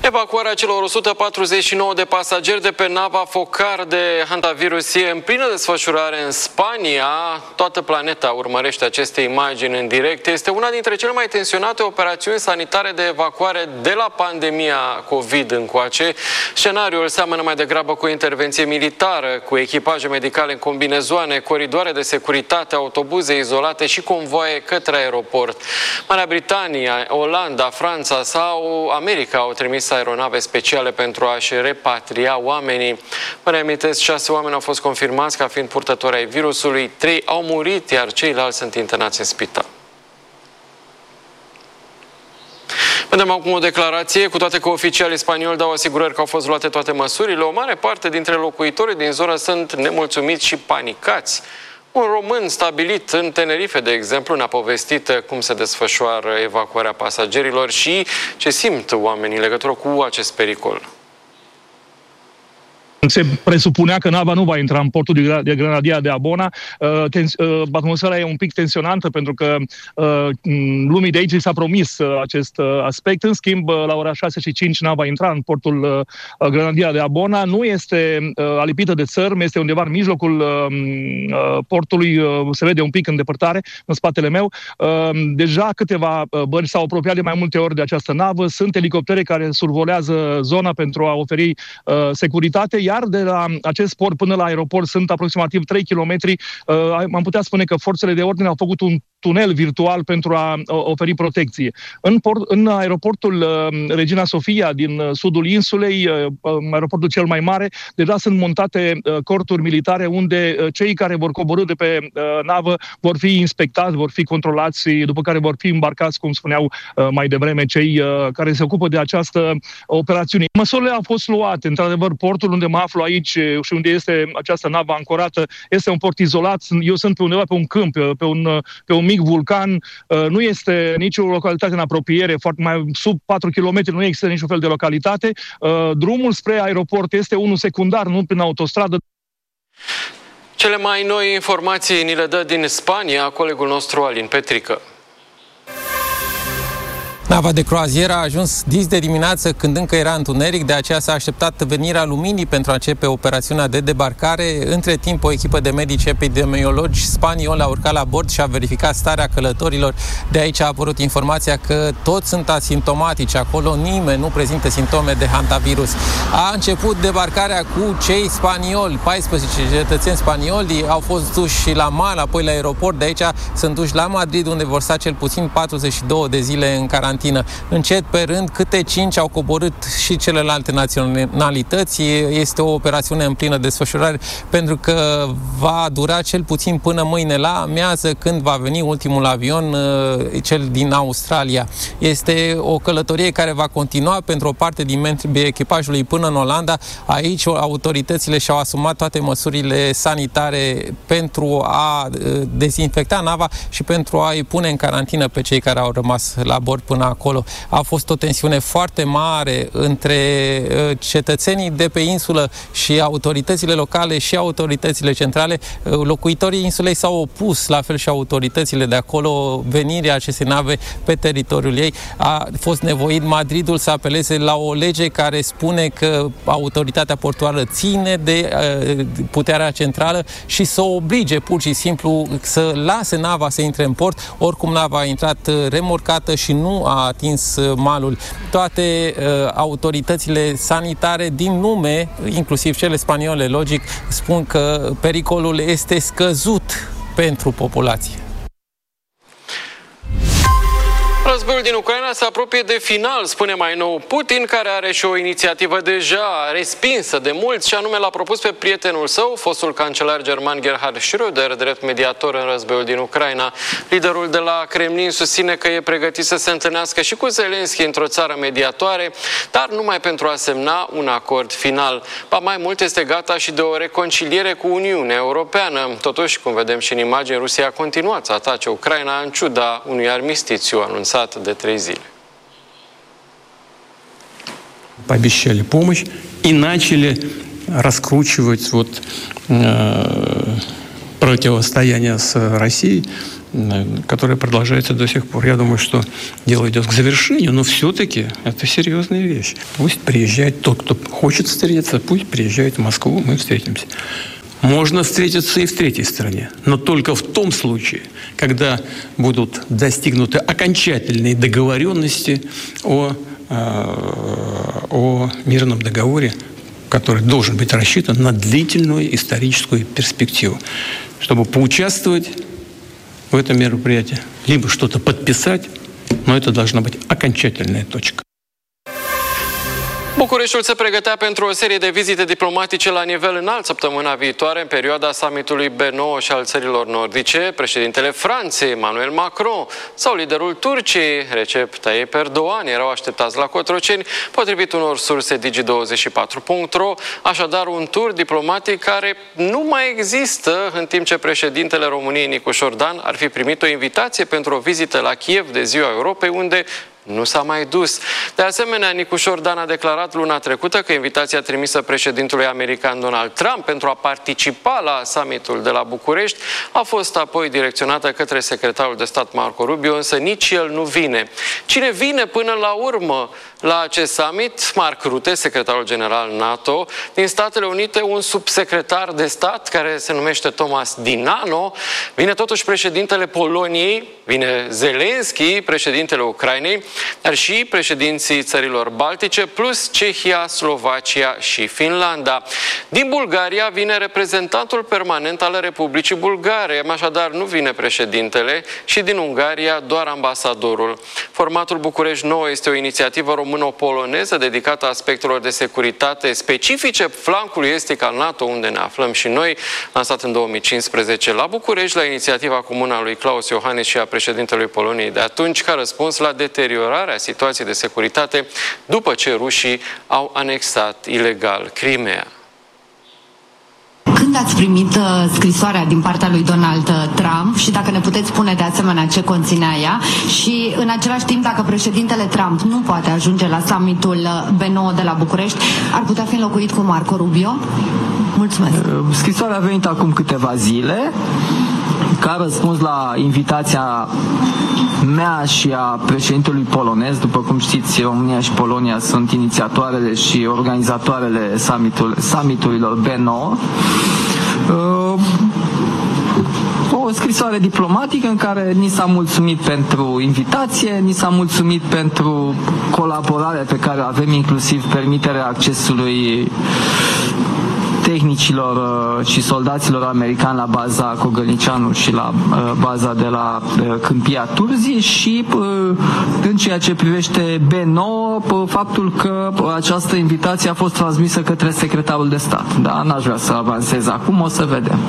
Evacuarea celor 149 de pasageri de pe nava Focar de hantavirus e în plină desfășurare în Spania. Toată planeta urmărește aceste imagini în direct. Este una dintre cele mai tensionate operațiuni sanitare de evacuare de la pandemia COVID încoace. Scenariul seamănă mai degrabă cu o intervenție militară, cu echipaje medicale în combinezoane, coridoare de securitate, autobuze izolate și convoaie către aeroport. Marea Britanie, Olanda, Franța sau America au trimis aeronave speciale pentru a-și repatria oamenii. Vă reamintesc, 6 oameni au fost confirmați ca fiind purtători ai virusului, 3 au murit, iar ceilalți sunt internați în spital. Vedem acum o declarație, cu toate că oficialii spanioli dau asigurări că au fost luate toate măsurile, o mare parte dintre locuitorii din zonă sunt nemulțumiți și panicați. Un român stabilit în Tenerife, de exemplu, ne-a povestit cum se desfășoară evacuarea pasagerilor și ce simt oamenii în legătură cu acest pericol. Se presupunea că nava nu va intra în portul de Granadilla de Abona. Atmosfera e un pic tensionantă pentru că lumii de aici s-a promis acest aspect. În schimb, la ora 6:05 nava intra în portul Granadilla de Abona. Nu este alipită de țărm, este undeva în mijlocul portului, se vede un pic în depărtare, în spatele meu. Deja câteva bărci s-au apropiat de mai multe ori de această navă. Sunt elicoptere care survolează zona pentru a oferi securitate, iar de la acest port până la aeroport sunt aproximativ 3 km. Am putea spune că forțele de ordine au făcut un tunel virtual pentru a oferi protecție. În aeroportul Regina Sofia din sudul insulei, aeroportul cel mai mare, deja sunt montate corturi militare unde cei care vor coborî de pe navă vor fi inspectați, vor fi controlați, după care vor fi îmbarcați, cum spuneau mai devreme cei care se ocupă de această operațiune. Măsurile au fost luate. Într-adevăr, portul unde mă aflu aici și unde este această navă ancorată este un port izolat. Eu sunt pe undeva pe un câmp, pe un mic vulcan. Nu este nicio localitate în apropiere, foarte mai sub 4 km nu există niciun fel de localitate. Drumul spre aeroport este unul secundar, nu prin autostradă. Cele mai noi informații ni le dă din Spania colegul nostru Alin Petrică. Nava de croazieră a ajuns dis de dimineață când încă era întuneric, de aceea s-a așteptat venirea luminii pentru a începe operațiunea de debarcare. Între timp, o echipă de medici epidemiologi spanioli a urcat la bord și a verificat starea călătorilor. De aici a apărut informația că toți sunt asimptomatici. Acolo nimeni nu prezintă simptome de hantavirus. A început debarcarea cu cei spanioli. 14 cetățeni spanioli au fost duși la mal, apoi la aeroport. De aici sunt duși la Madrid, unde vor sta cel puțin 42 de zile în carantină. Încet pe rând, câte 5 au coborât și celelalte naționalități. Este o operațiune în plină desfășurare pentru că va dura cel puțin până mâine la amiază, când va veni ultimul avion, cel din Australia. Este o călătorie care va continua pentru o parte din membrii echipajului până în Olanda. Aici autoritățile și-au asumat toate măsurile sanitare pentru a dezinfecta nava și pentru a-i pune în carantină pe cei care au rămas la bord până acolo. A fost o tensiune foarte mare între cetățenii de pe insulă și autoritățile locale și autoritățile centrale. Locuitorii insulei s-au opus, la fel și autoritățile de acolo, venirea acestei nave pe teritoriul ei. A fost nevoit Madridul să apeleze la o lege care spune că autoritatea portuară ține de puterea centrală și să oblige pur și simplu să lase nava să intre în port. Oricum, nava a intrat remorcată și nu a atins malul. Toate autoritățile sanitare din lume, inclusiv cele spaniole, logic, spun că pericolul este scăzut pentru populație. Războiul din Ucraina se apropie de final, spune mai nou Putin, care are și o inițiativă deja respinsă de mulți, și anume l-a propus pe prietenul său, fostul cancelar german Gerhard Schröder, drept mediator în războiul din Ucraina. Liderul de la Kremlin susține că e pregătit să se întâlnească și cu Zelensky într-o țară mediatoare, dar numai pentru a semna un acord final. Ba mai mult, este gata și de o reconciliere cu Uniunea Europeană. Totuși, cum vedem și în imagini, Rusia a continuat să atace Ucraina în ciuda unui armistițiu anunțat de 3 zile. Пообещали помощь и начали раскручивать противостояние с Россией которая продолжается до сих пор. Я думаю, что дело идет к завершению, но все-таки это серьезная вещь. Пусть приезжает тот, кто хочет встретиться, пусть приезжает в Москву, мы встретимся. Можно встретиться и в третьей стране, но только в том случае, когда будут достигнуты окончательные договоренности о мирном договоре, который должен быть рассчитан на длительную историческую перспективу, чтобы поучаствовать в этом мероприятии, либо что-то подписать, но это должна быть окончательная точка. Bucureștiul se pregătea pentru o serie de vizite diplomatice la nivel înalt săptămâna viitoare în perioada summitului B9 și al țărilor nordice. Președintele Franței, Emmanuel Macron, sau liderul Turciei, Recep Tayyip Erdogan, erau așteptați la Cotroceni, potrivit unor surse Digi24.ro. Așadar, un tur diplomatic care nu mai există, în timp ce președintele României, Nicușor Dan, ar fi primit o invitație pentru o vizită la Kiev de Ziua Europei, unde nu s-a mai dus. De asemenea, Nicușor Dan a declarat luna trecută că invitația trimisă președintelui american Donald Trump pentru a participa la summitul de la București a fost apoi direcționată către secretarul de stat Marco Rubio, însă nici el nu vine. Cine vine până la urmă la acest summit? Mark Rutte, secretarul general NATO. Din Statele Unite, un subsecretar de stat care se numește Thomas Dinano. Vine totuși președintele Poloniei, vine Zelensky, președintele Ucrainei, dar și președinții țărilor baltice, plus Cehia, Slovacia și Finlanda. Din Bulgaria vine reprezentantul permanent al Republicii Bulgare, așadar nu vine președintele, și din Ungaria doar ambasadorul. Formatul București 9 este o inițiativă româno-poloneză dedicată aspectelor de securitate specifice flancului estic al NATO, unde ne aflăm și noi, lansat în 2015 la București, la inițiativa comună a lui Klaus Iohannis și a președintelui Poloniei de atunci, ca răspuns la deteriorarea situației de securitate după ce rușii au anexat ilegal Crimea. Când ați primit scrisoarea din partea lui Donald Trump și dacă ne puteți spune de asemenea ce conținea ea și în același timp dacă președintele Trump nu poate ajunge la summitul B9 de la București, ar putea fi înlocuit cu Marco Rubio? Mulțumesc! Scrisoarea a venit acum câteva zile ca răspuns la invitația mea și a președintelui polonez. După cum știți, România și Polonia sunt inițiatoarele și organizatoarele summiturilor B9. O scrisoare diplomatică în care ni s-a mulțumit pentru invitație, ni s-a mulțumit pentru colaborarea pe care o avem, inclusiv permiterea accesului tehnicilor și soldaților americani la baza Cogălnicianu și la baza de la Câmpia Turzii și în ceea ce privește B9, faptul că această invitație a fost transmisă către secretarul de stat. Da, n-aș vrea să avansez acum, o să vedem.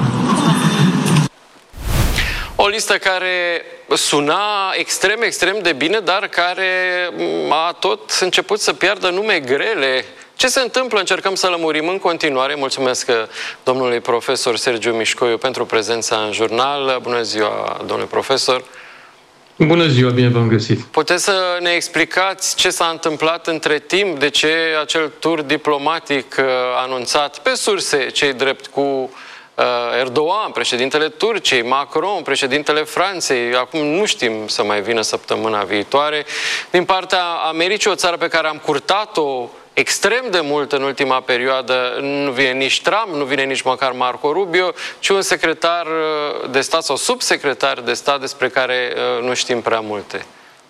O listă care suna extrem de bine, dar care a tot început să piardă nume grele. Ce se întâmplă? Încercăm să lămurim în continuare. Mulțumesc domnului profesor Sergiu Mișcoiu pentru prezența în jurnal. Bună ziua, domnule profesor! Bună ziua, bine v-am găsit! Puteți să ne explicați ce s-a întâmplat între timp? De ce acel tur diplomatic anunțat pe surse cei drept cu Erdogan, președintele Turciei, Macron, președintele Franței, acum nu știm să mai vină săptămâna viitoare, din partea Americii, o țară pe care am curtat-o extrem de mult în ultima perioadă, nu vine nici Trump, nu vine nici măcar Marco Rubio, ci un secretar de stat sau subsecretar de stat despre care nu știm prea multe.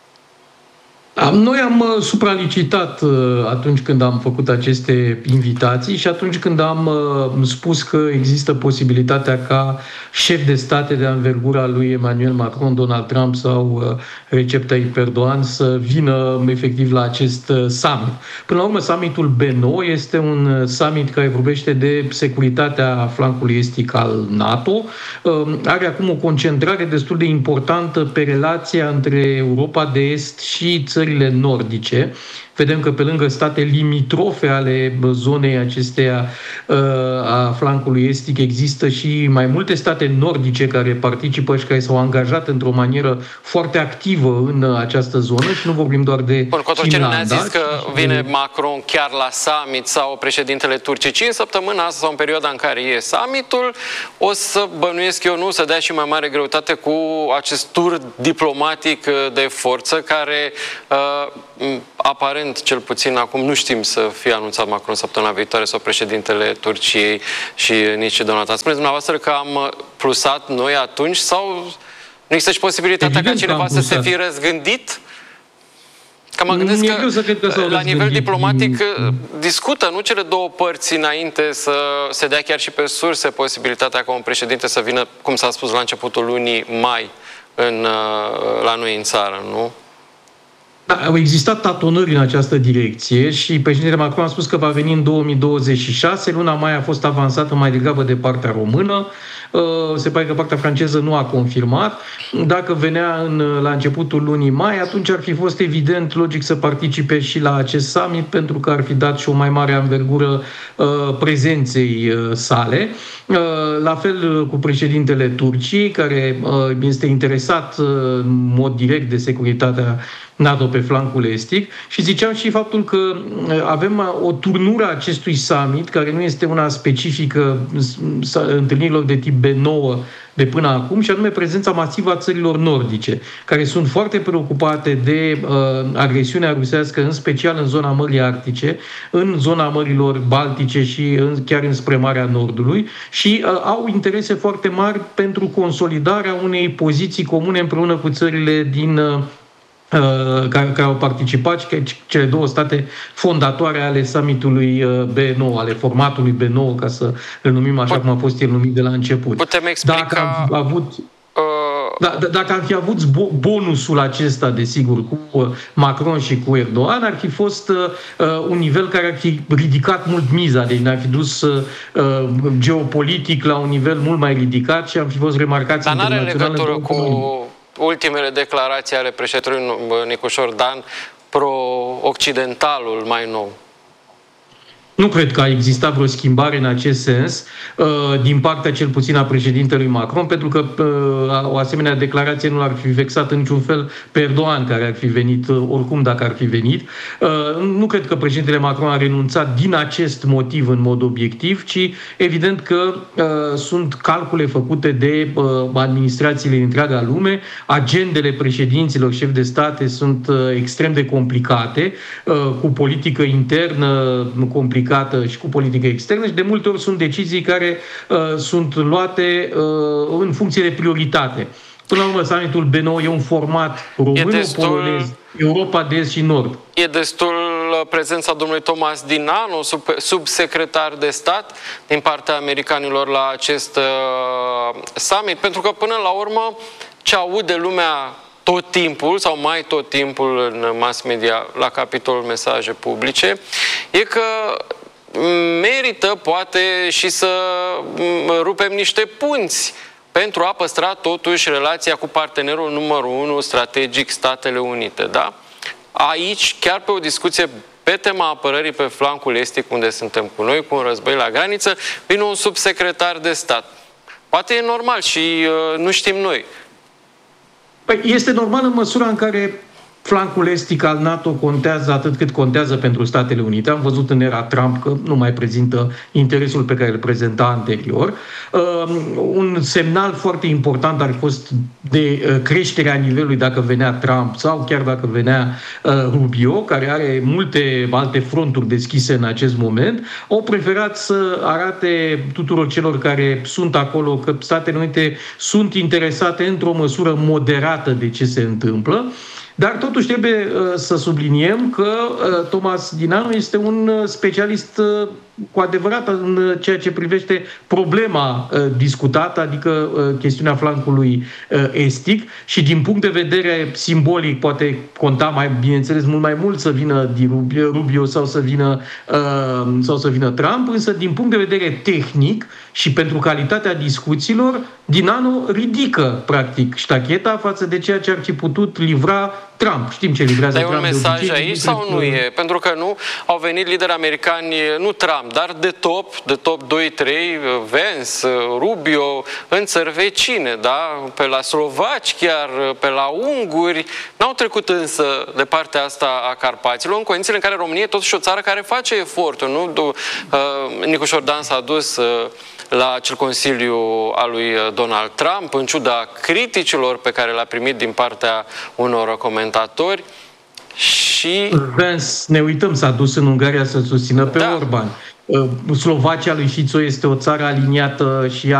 Noi am supralicitat atunci când am făcut aceste invitații și atunci când am spus că există posibilitatea ca șef de state de anvergura lui Emmanuel Macron, Donald Trump sau Recep Tayyip Erdogan să vină efectiv la acest summit. Până la urmă, summitul B9 este un summit care vorbește de securitatea flancului estic al NATO. Are acum o concentrare destul de importantă pe relația între Europa de Est și țările țările nordice. Vedem că pe lângă state limitrofe ale zonei acesteia a flancului estic există și mai multe state nordice care participă și care s-au angajat într-o manieră foarte activă în această zonă și nu vorbim doar de Finlanda. Ne-a zis că vine Macron chiar la summit sau președintele Turciei, ci în săptămâna asta sau în perioada în care e summitul, o să bănuiesc eu, nu, să dea și mai mare greutate cu acest tur diplomatic de forță care aparent, cel puțin acum, nu știm să fie anunțat Macron săptămâna viitoare sau președintele Turciei și nici Donald Trump. Spuneți dumneavoastră că am plusat noi atunci sau nu există și posibilitatea ca cineva să se fi răzgândit? Că mă gândesc că la nivel diplomatic discută, nu, cele două părți înainte să se dea chiar și pe surse posibilitatea ca un președinte să vină, cum s-a spus, la începutul lunii mai la noi în țară, nu? Da, au existat tatonări în această direcție și președintele Macron a spus că va veni în 2026. Luna mai a fost avansată mai degrabă de partea română. Se pare că partea franceză nu a confirmat. Dacă venea la începutul lunii mai, atunci ar fi fost evident, logic, să participe și la acest summit, pentru că ar fi dat și o mai mare anvergură prezenței sale. La fel cu președintele Turciei, care este interesat în mod direct de securitatea NATO pe flancul estic, și ziceam și faptul că avem o turnură a acestui summit, care nu este una specifică întâlnirilor de tip B9 de până acum, și anume prezența masivă a țărilor nordice, care sunt foarte preocupate de agresiunea rusească, în special în zona Mării Arctice, în zona Mărilor Baltice și chiar înspre Marea Nordului, și au interese foarte mari pentru consolidarea unei poziții comune împreună cu țările din care au participat, și cele două state fondatoare ale summitului B9, ale formatului B9, ca să îl numim așa cum a fost el numit de la început. Putem explica... Dacă am fi avut bonusul acesta, desigur, cu Macron și cu Erdogan, ar fi fost un nivel care ar fi ridicat mult miza, deci ne-ar fi dus geopolitic la un nivel mult mai ridicat și am fi fost remarcați internațional. Dar n-are legătură cu ultimele declarații ale președintelui Nicușor Dan pro-occidentalul mai nou? Nu cred că a existat vreo schimbare în acest sens, din partea cel puțin a președintelui Macron, pentru că o asemenea declarație nu l-ar fi vexat în niciun fel pe Erdogan, care ar fi venit oricum dacă ar fi venit. Nu cred că președintele Macron a renunțat din acest motiv în mod obiectiv, ci evident că sunt calcule făcute de administrațiile din întreaga lume. Agendele președinților, șefi de state, sunt extrem de complicate, cu politică internă complicată și cu politică externă, și de multe ori sunt decizii care sunt luate în funcție de prioritate. Până la urmă, summitul B9 e un format român-polonez, Europa de Est și Nord. E destul prezența domnului Thomas Dinano, subsecretar de stat din partea americanilor la acest summit, pentru că până la urmă ce aude lumea tot timpul, sau mai tot timpul în mass media, la capitolul mesaje publice, e că merită poate și să rupem niște punți pentru a păstra totuși relația cu partenerul numărul 1 strategic, Statele Unite, da? Aici, chiar pe o discuție pe tema apărării pe flancul estic, unde suntem cu noi, cu un război la graniță, vine un subsecretar de stat. Poate e normal și nu știm noi. Păi este normal în măsura în care flancul estic al NATO contează atât cât contează pentru Statele Unite. Am văzut în era Trump că nu mai prezintă interesul pe care îl prezenta anterior. Un semnal foarte important ar fi fost de creșterea nivelului dacă venea Trump sau chiar dacă venea Rubio, care are multe alte fronturi deschise în acest moment. Au preferat să arate tuturor celor care sunt acolo că Statele Unite sunt interesate într-o măsură moderată de ce se întâmplă. Dar totuși trebuie să subliniem că Thomas Dinano este un specialist cu adevărat în ceea ce privește problema discutată, adică chestiunea flancului estic, și din punct de vedere simbolic poate conta bineînțeles mult mai mult să vină Rubio sau să vină Trump, însă din punct de vedere tehnic și pentru calitatea discuțiilor, Dinano ridică practic ștacheta față de ceea ce ar fi putut livra Trump. Știm ce livrează Trump. Dar e un mesaj aici sau nu e? Pentru că nu au venit lideri americani, nu Trump, dar de top 2-3, Vance, Rubio, în țări vecine, da? Pe la slovaci chiar, pe la unguri. N-au trecut însă de partea asta a Carpaților, în condițiile în care România e totuși o țară care face eforturi, nu? Nicu Șordan s-a dus la acel consiliu al lui Donald Trump, în ciuda criticilor pe care le-a primit din partea unor comentatori. Și Vance, ne uităm, s-a dus în Ungaria să susțină pe Orban. Slovacia lui Fico este o țară aliniată și